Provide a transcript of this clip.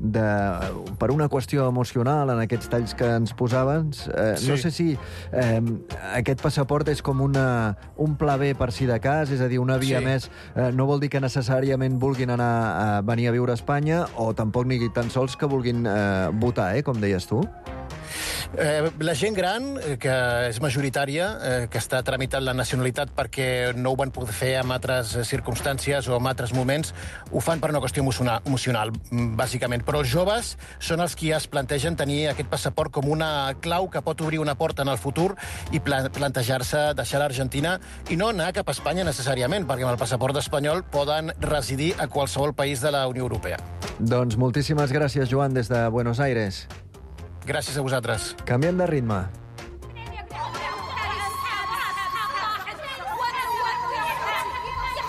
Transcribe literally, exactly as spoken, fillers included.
de, per una qüestió emocional en aquests talls que ens posaven. Eh, Sí. No sé si eh, aquest passaport és com una, un pla B per si de cas, és a dir, una via Sí. més. Eh, no vol dir que necessàriament vulguin anar a venir a viure a Espanya, o tampoc ni tan sols que vulguin eh, votar, eh, com deies tu. Eh, la gent gran, eh, que és majoritària, eh, que està tramitant la nacionalitat perquè no ho van poder fer en altres eh, circumstàncies o en altres moments, ho fan per una qüestió emocional, emocional, mm, bàsicament. Però els joves són els qui es plantegen tenir aquest passaport com una clau que pot obrir una porta en el futur i pla plantejar-se deixar l'Argentina i no anar cap a Espanya necessàriament, perquè amb el passaport espanyol poden residir a qualsevol país de la Unió Europea. Doncs moltíssimes gràcies, Joan, des de Buenos Aires. Gràcies a vosaltres. Canviem de ritme.